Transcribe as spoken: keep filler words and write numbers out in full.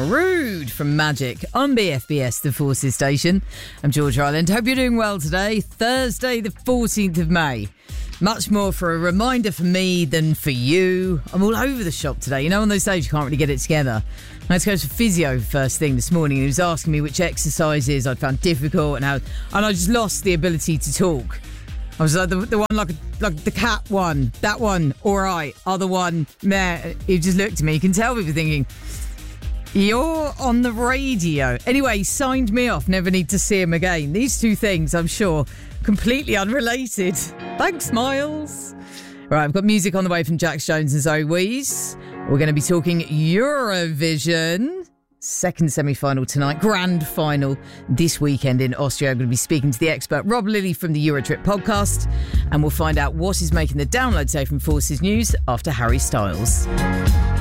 Rude from Magic on B F B S, the Forces Station. I'm George Ireland. Hope you're doing well today, Thursday the fourteenth of May. Much more for a reminder for me than for you. I'm all over the shop today. You know, on those days you can't really get it together. I had to go to physio first thing this morning. He was asking me which exercises I'd found difficult and how, and I just lost the ability to talk. I was like, the, the one, like like the cat one, that one, all right, other one, meh. He just looked at me. You can tell people thinking, you're on the radio. Anyway, he signed me off. Never need to see him again. These two things, I'm sure, completely unrelated. Thanks, Miles. Right, I've got music on the way from Jax Jones and Zoe Wees. We're going to be talking Eurovision. Second semi-final tonight, grand final this weekend in Austria. I'm going to be speaking to the expert Rob Lilly from the Eurotrip podcast, and we'll find out what is making the download say from Forces News after Harry Styles.